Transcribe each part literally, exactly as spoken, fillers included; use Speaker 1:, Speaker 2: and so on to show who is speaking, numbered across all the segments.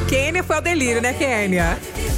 Speaker 1: Kênia foi ao delírio, né, Kênia?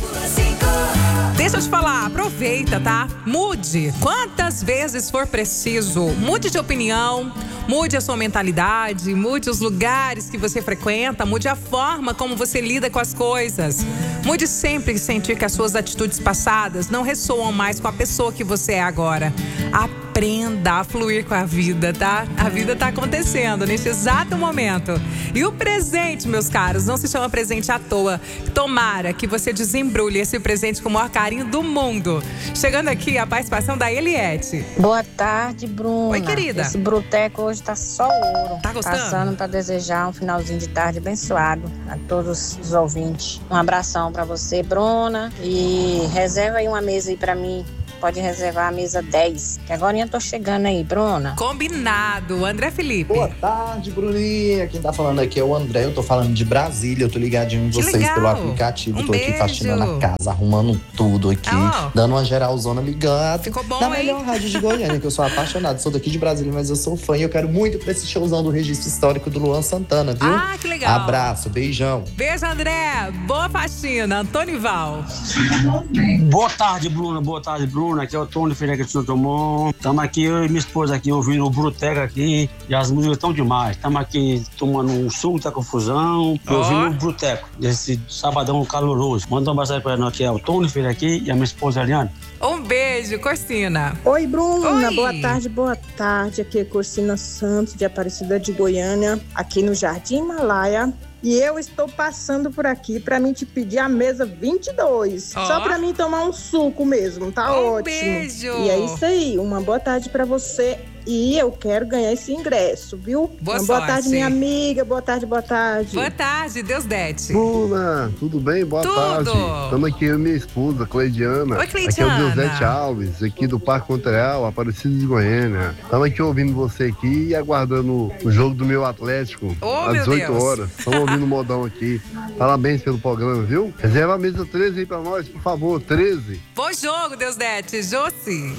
Speaker 1: Deixa eu te falar, aproveita, tá? Mude quantas vezes for preciso. Mude de opinião, mude a sua mentalidade, mude os lugares que você frequenta, mude a forma como você lida com as coisas. Mude sempre sentir que as suas atitudes passadas não ressoam mais com a pessoa que você é agora. Aprenda a fluir com a vida, tá? A vida tá acontecendo neste exato momento. E o presente, meus caros, não se chama presente à toa. Tomara que você desembrulhe esse presente com o maior carinho do mundo. Chegando aqui, a participação da Eliette.
Speaker 2: Boa tarde, Bruna.
Speaker 1: Oi, querida.
Speaker 2: Esse bruteco hoje tá só ouro.
Speaker 1: Tá gostando?
Speaker 2: Passando para desejar um finalzinho de tarde abençoado a todos os ouvintes. Um abração para você, Bruna. E reserva aí uma mesa aí para mim. Pode reservar a mesa dez, que agora eu tô chegando aí, Bruna.
Speaker 1: Combinado. André Felipe.
Speaker 3: Boa tarde, Bruninha. Quem tá falando aqui é o André. Eu tô falando de Brasília. Eu tô ligadinho em
Speaker 1: Que
Speaker 3: vocês
Speaker 1: legal.
Speaker 3: pelo aplicativo.
Speaker 1: Um
Speaker 3: tô aqui
Speaker 1: beijo.
Speaker 3: faxinando a casa, arrumando tudo aqui.
Speaker 1: Oh.
Speaker 3: Dando uma geralzona ligada.
Speaker 1: Ficou bom,
Speaker 3: Na
Speaker 1: hein?
Speaker 3: melhor rádio de Goiânia, que eu sou apaixonado. Sou daqui de Brasília, mas eu sou fã. E eu quero muito pra esse showzão do registro histórico do Luan Santana, viu?
Speaker 1: Ah, que legal.
Speaker 3: Abraço, beijão.
Speaker 1: Beijo, André. Boa faxina. Antônio Val.
Speaker 4: Boa tarde, Bruna. Boa tarde, Bruna. Aqui é o Tony Ferreira de Santo Tomão. Estamos aqui, eu e minha esposa aqui, ouvindo o Bruteca aqui. E as músicas estão demais. Estamos aqui tomando um suco da confusão. E
Speaker 1: Ó.
Speaker 4: ouvindo o Bruteco, desse sabadão caloroso. Manda um abraço para nós, aqui é o Tony Ferreira aqui e a minha esposa, Eliane.
Speaker 1: Um beijo, Corsina.
Speaker 5: Oi, Bruna.
Speaker 1: Oi.
Speaker 5: Boa tarde, boa tarde. Aqui é Corsina Santos, de Aparecida de Goiânia, aqui no Jardim Himalaia. E eu estou passando por aqui para mim te pedir a mesa vinte e dois.
Speaker 1: Ó.
Speaker 5: Só para mim tomar um suco mesmo, tá
Speaker 1: Um
Speaker 5: ótimo.
Speaker 1: beijo.
Speaker 5: E é isso aí. Uma boa tarde para você. E eu quero ganhar esse ingresso, viu?
Speaker 1: Boa
Speaker 5: Uma boa
Speaker 1: sorte.
Speaker 5: tarde, minha amiga. Boa tarde, boa tarde.
Speaker 1: Boa tarde, Deus dete.
Speaker 6: Bruna, tudo bem? Boa
Speaker 1: Tudo.
Speaker 6: tarde. Estamos aqui eu e minha esposa, Cleidiana.
Speaker 1: Oi,
Speaker 6: Aqui é o
Speaker 1: Cleidiana.
Speaker 6: Deusete Alves, aqui do Parque Montreal, Aparecido de Goiânia. Estamos aqui ouvindo você aqui e aguardando o jogo do meu Atlético
Speaker 1: Oh,
Speaker 6: às
Speaker 1: meu
Speaker 6: dezoito
Speaker 1: Deus.
Speaker 6: horas. Estamos ouvindo o modão aqui. Parabéns pelo programa, viu? Reserva a mesa treze aí pra nós, por favor, treze.
Speaker 1: Bom jogo, Deus dete. Josi.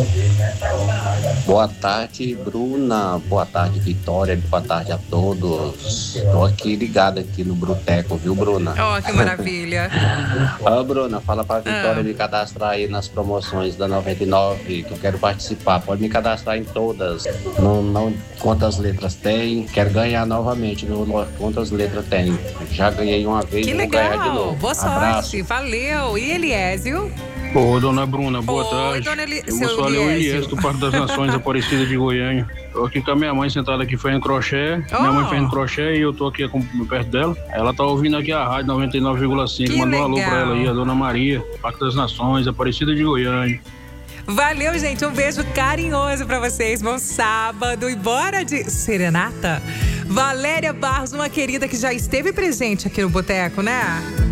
Speaker 7: Boa tarde, Bruna. Boa tarde, Vitória. Boa tarde a todos. Tô aqui ligado aqui no Bruteco, viu, Bruna?
Speaker 1: Ó, que maravilha.
Speaker 7: Ó, Bruna, fala pra Vitória me cadastrar aí nas promoções da noventa e nove, que eu quero participar. Pode me cadastrar em todas. Não, não quantas letras tem. Quero ganhar novamente. Não, quantas letras tem. Já ganhei uma vez
Speaker 1: Que
Speaker 7: e vou ganhar de
Speaker 1: legal.
Speaker 7: novo.
Speaker 1: Boa
Speaker 7: Abraço.
Speaker 1: sorte. Valeu. E Eliésio?
Speaker 4: Ô, dona Bruna, boa
Speaker 1: Oi,
Speaker 4: tarde.
Speaker 1: dona Eli...
Speaker 4: Eu
Speaker 1: seu
Speaker 4: sou o
Speaker 1: Eliésio.
Speaker 4: Elias do Parque das Nações, Aparecida de Goiânia. Tô aqui com a minha mãe sentada aqui fazendo crochê.
Speaker 1: Oh.
Speaker 4: Minha mãe fazendo crochê e eu tô aqui com- perto dela. Ela tá ouvindo aqui a rádio noventa e nove vírgula cinco.
Speaker 1: Que
Speaker 4: Mandou um alô
Speaker 1: legal.
Speaker 4: pra ela aí, a dona Maria, Parque das Nações, Aparecida de Goiânia.
Speaker 1: Valeu, gente. Um beijo carinhoso pra vocês. Bom sábado. E bora de serenata. Valéria Barros, uma querida que já esteve presente aqui no Boteco, né?